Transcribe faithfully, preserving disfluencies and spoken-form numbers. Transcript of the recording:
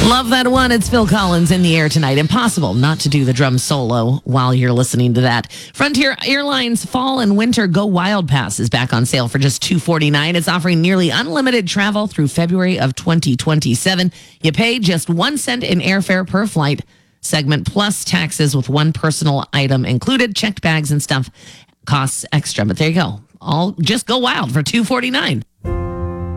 Love that one. It's Phil Collins in the air tonight. Impossible not to do the drum solo while you're listening to that. Frontier Airlines Fall and Winter Go Wild Pass is back on sale for just two hundred forty-nine dollars. It's offering nearly unlimited travel through February of twenty twenty-seven. You pay just one cent in airfare per flight segment plus taxes with one personal item included. Checked bags and stuff costs extra, but there you go. All just go wild for two hundred forty-nine dollars.